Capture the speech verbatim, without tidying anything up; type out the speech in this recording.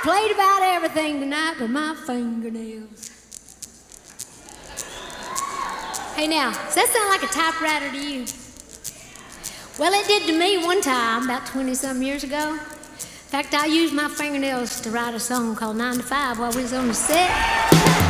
played about everything tonight but my fingernails. Hey now, does that sound like a typewriter to you? Well, it did to me one time, about twenty-some years ago. In fact, I used my fingernails to write a song called nine to five while we was on the set.